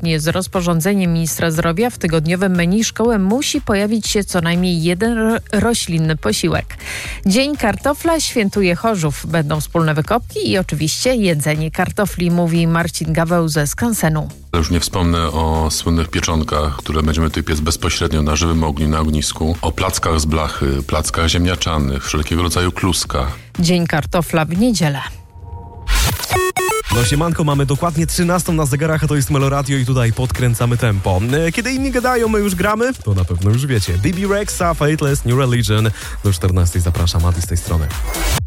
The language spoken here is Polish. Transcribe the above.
Zgodnie z rozporządzeniem ministra zdrowia w tygodniowym menu szkoły musi pojawić się co najmniej jeden roślinny posiłek. Dzień kartofla świętuje Chorzów. Będą wspólne wykopki i oczywiście jedzenie kartofli, mówi Marcin Gaweł ze Skansenu. Już nie wspomnę o słynnych pieczonkach, które będziemy tutaj piec bezpośrednio na żywym ogniu, na ognisku, o plackach z blachy, plackach ziemniaczanych, wszelkiego rodzaju kluskach. Dzień kartofla w niedzielę. No siemanko, mamy dokładnie 13 na zegarach, a to jest Meloradio i tutaj podkręcamy tempo. Kiedy inni gadają, my już gramy, to na pewno już wiecie. BB Rexa, Fateless, New Religion. Do 14 zapraszam, Adi z tej strony.